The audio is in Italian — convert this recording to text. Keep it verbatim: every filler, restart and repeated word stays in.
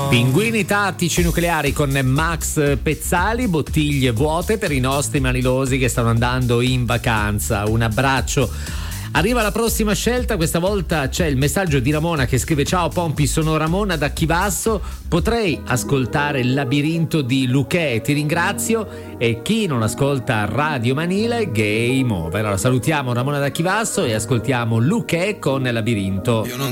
Pinguini tattici nucleari con Max Pezzali, bottiglie vuote per i nostri manilosi che stanno andando in vacanza. Un abbraccio. Arriva la prossima scelta, questa volta c'è il messaggio di Ramona che scrive: ciao Pompi, sono Ramona da Chivasso, potrei ascoltare il labirinto di Luchè, ti ringrazio. E chi non ascolta Radio Manile, game over. Allora salutiamo Ramona da Chivasso e ascoltiamo Luchè con Labirinto.